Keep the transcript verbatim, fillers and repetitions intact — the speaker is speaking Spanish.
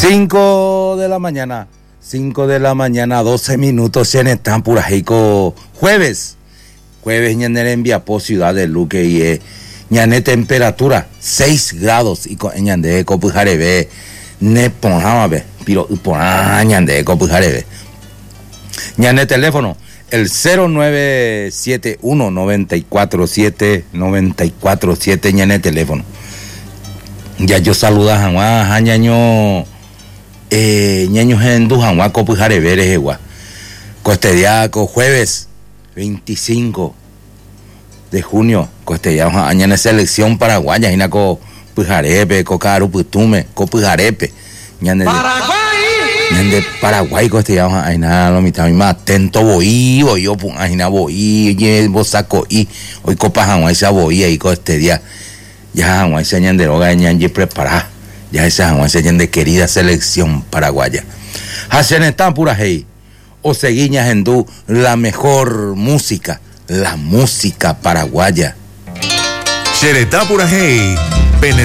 cinco de la mañana, cinco de la mañana, doce minutos en Estampura, Heico, jueves, jueves, ñaner en Viapó, ciudad de Luque, y eh, ñané temperatura, seis grados, y con ñande, copujarebe, ne ponjamabe, pero ponja ñande, copujarebe. Ñané teléfono, el cero nueve siete uno, noventa y cuatro siete, noventa y cuatro siete, ñané teléfono. Ya yo saluda a Juan, a ñaño, eh, ñaño Gendú, a Juan Copujare Veres, igual. Costediaco, jueves veinticinco de junio, Costediaco, añana selección paraguaya, y naco Pujarepe, Cocaru, Putume, Copujarepe, ñande de Paraguay, Costediaco, ay nada, lo mitad, más atento, boí, boí, yo, ay nada, boí, oye, vos saco, y hoy copa Juan, esa boí, ahí Costediaco. Ya Juan se de droga ñanji preparada. Ya esa Juan se de querida selección paraguaya. Hacen están pura hey. O seguiñas en du la mejor música, la música paraguaya. Xeretá pura hey.